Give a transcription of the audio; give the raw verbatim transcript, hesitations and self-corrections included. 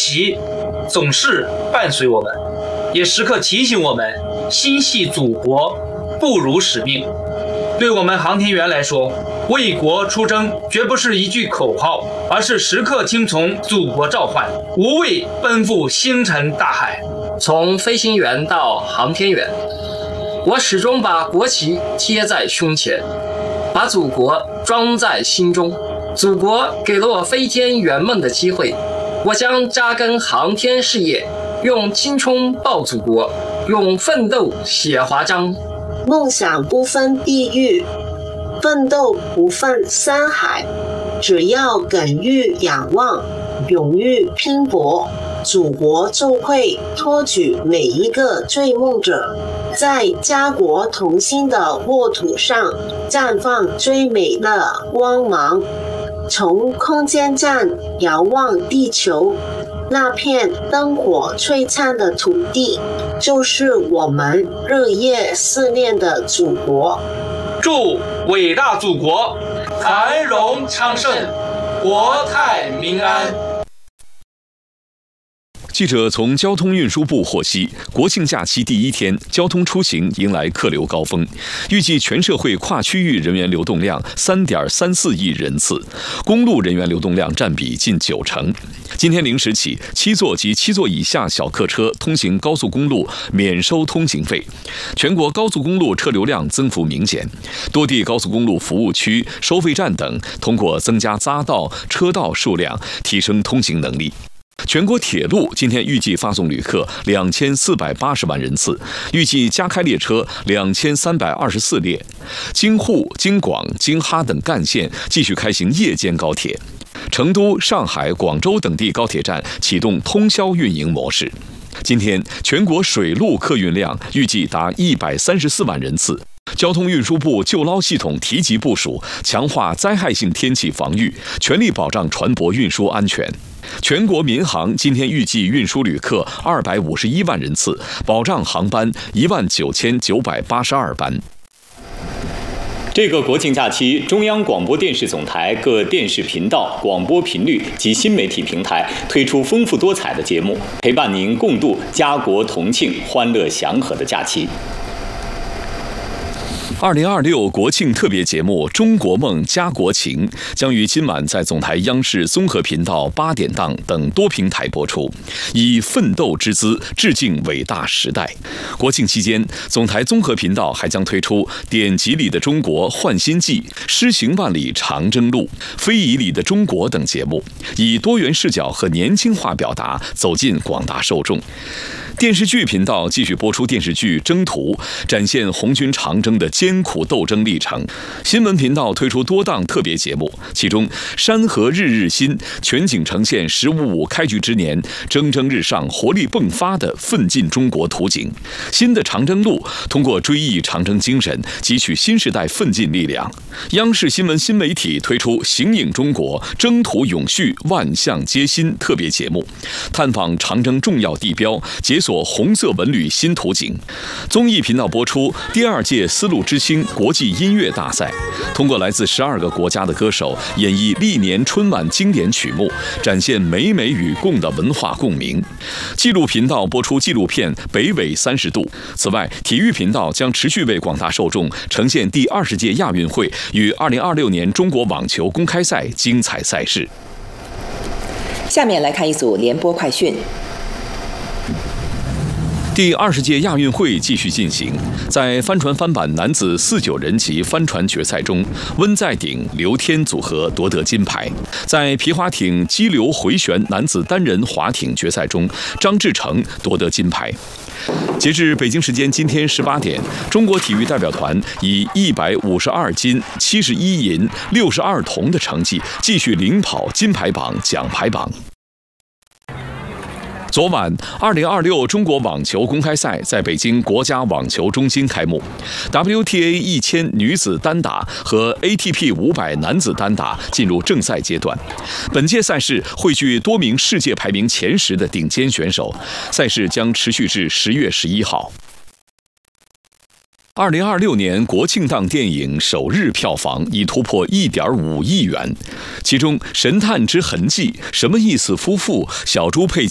旗总是伴随我们，也时刻提醒我们心系祖国，不辱使命。对我们航天员来说，为国出征绝不是一句口号，而是时刻听从祖国召唤，无畏奔赴星辰大海。 从飞行员到航天员，我始终把国旗贴在胸前，把祖国装在心中。祖国给了我飞天圆梦的机会，我将扎根航天事业，用青春报祖国，用奋斗写华章。 梦想不分地域，奋斗不分山海，只要耿于仰望，勇于拼搏，祖国就会托举每一个追梦者，在家国同心的沃土上绽放最美的光芒。从空间站遥望地球，那片灯火璀璨的土地，就是我们日夜思念的祖国。 祝伟大祖国繁荣昌盛，国泰民安。 记者从交通运输部获悉，国庆假期第一天，交通出行迎来客流高峰，预计全社会跨区域人员流动量 三点三四亿人次，公路人员流动量占比近九成。今天零时起，七座及七座以下小客车通行高速公路免收通行费。全国高速公路车流量增幅明显，多地高速公路服务区、收费站等通过增加匝道、车道数量，提升通行能力。全国铁路今天预计发送旅客两千四百八十万人次，预计加开列车两千三百二十四列。京沪、京广、京哈等干线继续开行夜间高铁。成都、上海、广州等地高铁站启动通宵运营模式。今天全国水陆客运量预计达一百三十四万人次。交通运输部救捞系统提级部署，强化灾害性天气防御，全力保障船舶运输安全。全国民航今天预计运输旅客二百五十一万人次，保障航班一万九千九百八十二班。 这个国庆假期，中央广播电视总台各电视频道、广播频率及新媒体平台推出丰富多彩的节目，陪伴您共度家国同庆、欢乐祥和的假期。 二零二六国庆特别节目《中国梦家国情》将于今晚在总台央视综合频道八点档等多平台播出，以奋斗之姿致敬伟大时代。国庆期间，总台综合频道还将推出《典籍里的中国焕新纪》《诗行万里长征路》《非遗里的中国》等节目，以多元视角和年轻化表达走进广大受众。电视剧频道继续播出电视剧《征途》，展现红军长征的艰苦斗争历程。新闻频道推出多档特别节目，其中《山河日日新》全景呈现十五五开局之年蒸蒸日上、活力迸发的奋进中国图景。新的长征路通过追忆长征精神，汲取新时代奋进力量。央视新闻新媒体推出《形影中国征途永续万象皆新》特别节目，探访长征重要地标，解锁红色文旅新图景。综艺频道播出第二届丝路之星国际音乐大赛，通过来自十二个国家的歌手演绎历年春晚经典曲目，展现美美与共的文化共鸣。纪录频道播出纪录片《北纬三十度》。此外，体育频道将持续为广大受众呈现第二十届亚运会与二零二六年中国网球公开赛精彩赛事。 下面来看一组联播快讯。 第二十届亚运会继续进行，在帆船翻板男子四九人级帆船决赛中，温在鼎、刘天组合夺得金牌。在皮划艇激流回旋男子单人划艇决赛中，张志成夺得金牌。截至北京时间今天十八点，中国体育代表团以一百五十二金、七十一银、六十二铜的成绩继续领跑金牌榜、奖牌榜。昨晚，二零二六中国网球公开赛在北京国家网球中心开幕。W T A 一千女子单打和 A T P 五百男子单打进入正赛阶段。本届赛事汇聚多名世界排名前十的顶尖选手，赛事将持续至十月十一号。二零二六年国庆档电影首日票房已突破一点五亿元，其中《神探之痕迹》、什么意思夫妇、小猪佩奇